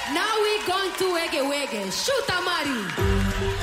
Now we going to wege wege. Shoot Amari.